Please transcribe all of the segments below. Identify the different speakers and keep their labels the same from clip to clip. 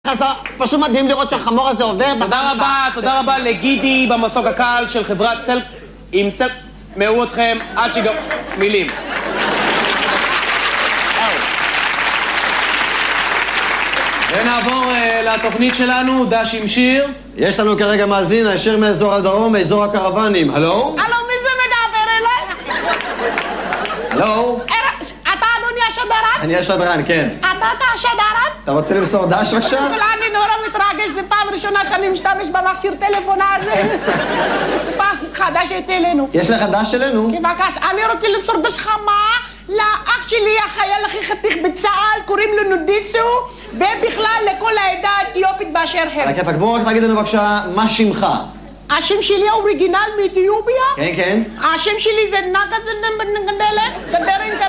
Speaker 1: פשוט מדהים לראות שהחמור הזה עובר.
Speaker 2: תודה רבה לגידי במסוק הקל של חברת סלק עם סלק. מאו אתכם עד שגם מילים. ונעבור לתוכנית שלנו, דש עם שיר.
Speaker 1: יש לנו כרגע מאזין הישר מאזור הדרום, מאזור הקרוונים. הלו?
Speaker 3: הלו, מי זה מדבר אליי?
Speaker 1: הלו?
Speaker 3: אתה אדוני השדרן?
Speaker 1: אני השדרן, כן.
Speaker 3: אתה השדרן?
Speaker 1: אתה רוצה למסור דש בבקשה?
Speaker 3: אני נורא מתרגש, זה פעם ראשונה שאני משתמש במכשיר טלפון הזה. זה פעם חדש אצלנו.
Speaker 1: יש לך דש שלנו?
Speaker 3: בבקשה, אני רוצה למסור דש חמה לאח שלי, החייל הכי חתיך בצה"ל, קוראים לו נודיסו, ובכלל לכל העדה האתיופית באשר הם.
Speaker 1: על הכיפק, בואו רק תגיד לנו בבקשה, מה שמך?
Speaker 3: השם שלי האוריגינל מאתיופיה?
Speaker 1: כן, כן.
Speaker 3: השם שלי זה גדרין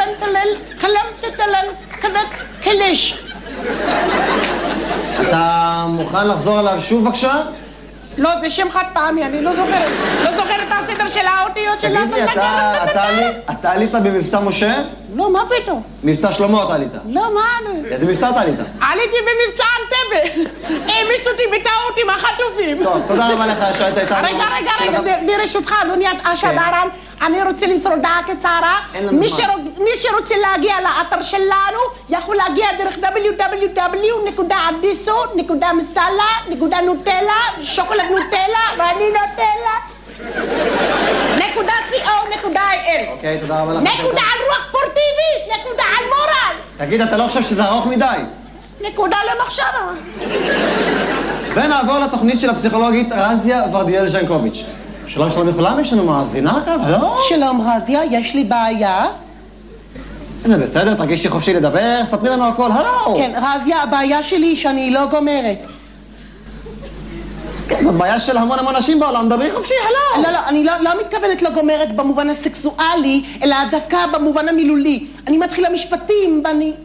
Speaker 3: קלש.
Speaker 1: אתה מוכן לחזור עליו שוב בבקשה?
Speaker 3: לא, זה שם חד פעמי, אני לא זוכרת. לא זוכרת את הסדר של האותיות של...
Speaker 1: תגיד לי, אתה עלית במבצע משה?
Speaker 3: לא, מה פתאום?
Speaker 1: מבצע שלמה אתה עלית.
Speaker 3: לא, מה?
Speaker 1: איזה מבצע אתה עלית?
Speaker 3: עליתי במבצע אנטבה. העמיסו אותי בטעות עם החטופים.
Speaker 1: טוב, תודה רבה לך שהיית איתנו.
Speaker 3: רגע, ברשותך, אדוני השדרן, אני רוצה למסור הודעה קצרה. מי שרוצה להגיע לאתר שלנו, יכול להגיע דרך www.adiso.masala.nutella, שוקולד נוטלה, ואני נוטלה. .co.il.
Speaker 1: אוקיי, תודה רבה לך.
Speaker 3: נקודה על רוח ספורטיבית, נקודה על מורל.
Speaker 1: תגיד, אתה לא חושב שזה ארוך מדי?
Speaker 3: נקודה למחשבה.
Speaker 1: ונעבור לתוכנית של הפסיכולוגית רזיה ורדיאל ז'נקוביץ'. שלום לכולם, יש לנו מאזינה לקו, הלו?
Speaker 3: שלום רזיה, יש לי בעיה.
Speaker 1: זה בסדר, תרגישי חופשי לדבר, ספרי לנו הכל, הלו!
Speaker 3: כן, רזיה, הבעיה שלי היא שאני לא גומרת.
Speaker 1: כן, זאת בעיה של המון אנשים בעולם, דברי חופשי, הלו!
Speaker 3: לא, אני לא מתכוונת לא גומרת במובן הסקסואלי, אלא דווקא במובן המילולי. אני מתחילה משפטים, ואני...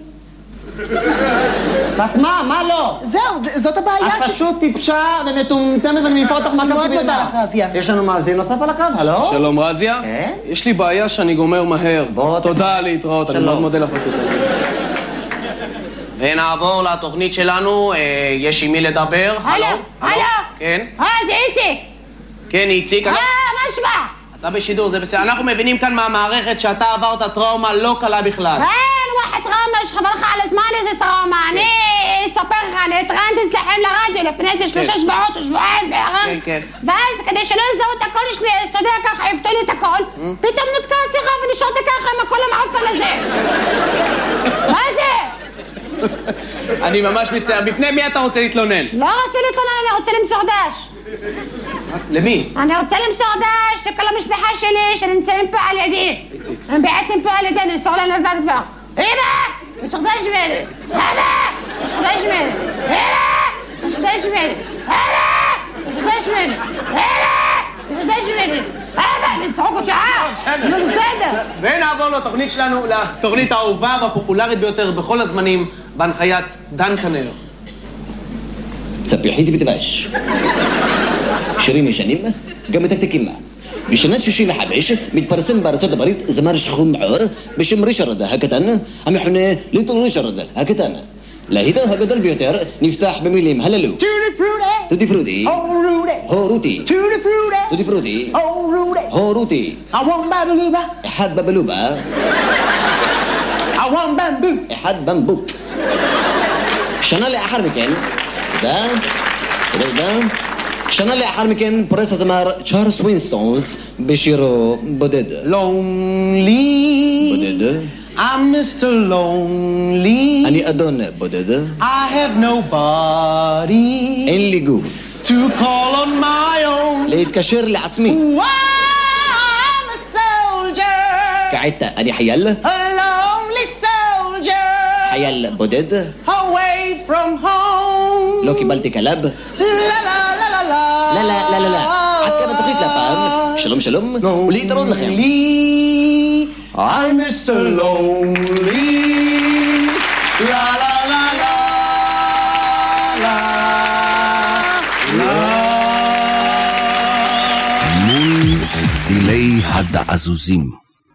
Speaker 1: את מה לא?
Speaker 3: זהו, זאת הבעיה
Speaker 1: את פשוט טיפשה ומטומטמת ואני מעיפה אותך מהקו
Speaker 3: מאוד תודה לך, רזיה.
Speaker 1: יש לנו מאזין נוסף על הקו, הלו?
Speaker 2: שלום רזיה.
Speaker 1: כן?
Speaker 2: יש לי בעיה שאני גומר מהר. תודה להתראות, אני מאוד מודה לך. ונעבור לתוכנית שלנו, יש עם מי לדבר.
Speaker 3: הלו?
Speaker 2: כן?
Speaker 3: זה איציק.
Speaker 2: כן, איציק.
Speaker 3: מה שמע?
Speaker 2: אתה בשידור, זה בסדר. אנחנו מבינים כאן מהמערכת שאתה עברת טראומה לא קלה בכלל.
Speaker 3: واحد טראומה, שחבר לך על הזמן איזה טראומה. אני אספר לך, אני התראיינתי אצלכם לרדיו לפני איזה 3 שבועות או שבועיים בערך.
Speaker 2: כן.
Speaker 3: ואז כדי שלא יזהו את הקול שלי, אז אתה יודע ככה, יפתו לי את הקול, פתאום נתקע השיחה ונשארתי ככה עם הקול המעפן הזה. מה זה?
Speaker 2: אני ממש מצטער. בפני מי אתה רוצה להתלונן?
Speaker 3: לא רוצה להתלונן, אני רוצה למסור דש.
Speaker 2: למי?
Speaker 3: אני רוצה למסור דש לכל המשפחה שלי שנמצאים פה על ידי. הם בעצם פה על ידי, נמסור להם לבד כבר. אימא! מסור דש ממני! אימא! מסור דש ממני! אימא! מסור דש ממני! אימא! מסור דש ממני! אימא! מסור דש ממני! אימא! נצחוק עוד שעה! בסדר!
Speaker 2: ונעבור לתוכנית שלנו, לתוכנית האהובה והפופולרית ביותר בכל הזמנים, בהנחיית דן כנר.
Speaker 4: ספיחית בדבש. שירים ישנים, גם מתקתקים. בשנת 65 מתפרסם בארצות הברית זמר שחום מעור בשם ריצ'רד הקטן, המכונה ליטל ריצ'רד הקטן. להיטו הגדול ביותר נפתח במילים הללו: טוטי פרוטי, הורותי, טוטי פרוטי, הורותי, אחד בבלובה, אחד במבוק. שנה לאחר מכן, תודה. שנה לאחר מכן פורץ הזמר צ'ארלס ווינסטונס בשירו בודד.
Speaker 2: Lonely,
Speaker 4: בודד.
Speaker 2: I'm Mr. Lonely.
Speaker 4: אני אדון בודד.
Speaker 2: I have nobody
Speaker 4: אין לי גוף.
Speaker 2: to call on my own.
Speaker 4: להתקשר לעצמי.
Speaker 3: I'm a soldier.
Speaker 4: כעת אני חייל.
Speaker 3: A lonely soldier.
Speaker 4: חייל בודד.
Speaker 3: Away from home.
Speaker 4: לא קיבלתי כלב.
Speaker 3: לה.
Speaker 4: לא. עד כאן התוכנית לפעם. שלום ולהתראות לכם.
Speaker 2: I'm Mr. Lonely. La la la la la la.
Speaker 5: מול דילי הדעזוזים.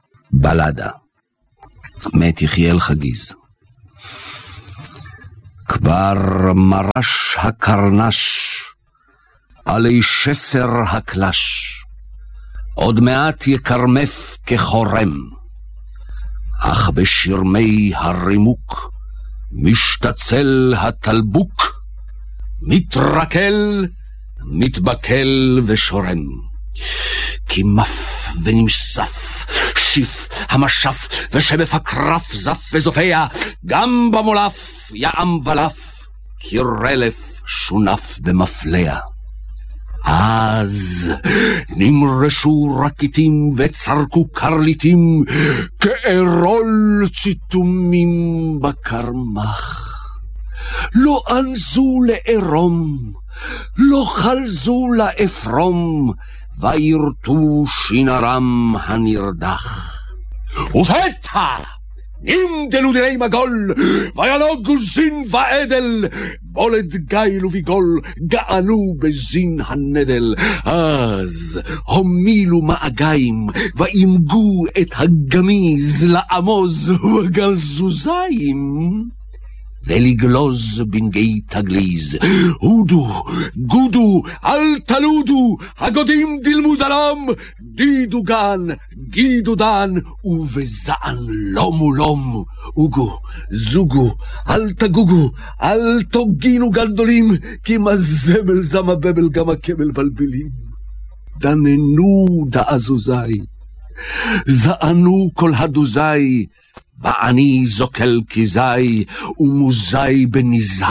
Speaker 5: בלדה. מאת יחיאל חגיז. כבר מרש הקרנש, עלי שסר הקלש, עוד מעט יקרמף כחורם, אך בשרמי הרימוק, משתצל התלבוק, מתרקל, מתבקל ושורם. כי מף ונמסף, שיף המשף, ושבף הקרף זף וזופע, גם במולף יעם ולף, כרלף שונף במפלע. אז נמרשו רקיטים וצרקו קרליטים, כארול ציתומים בקרמח. לא אנזו לערום, לא חלזו לאפרום, וירטו שינרם הנרדח. ופתע נמדלו דיני מגול, וינוגו זין ועדל, בולד גיל וביגול, גענו בזין הנדל. אז הומילו מאגיים, ואימגו את הגמיז לעמוז בגלזוזיים. ולגלוז בנגי תגליז. הודו, גודו, אל תלודו, הגודים דילמו דלם, דידו גן, גידו דן, ובזען לום ולום. אוגו, זוגו, אל תגוגו, אל תוגינו גדולים, כי מה זמל זמה בבל גם הכבל בלבלים. דננו דעזוזי, זענו כל הדוזי, ואני זוקל כזי, ומוזי בניזי.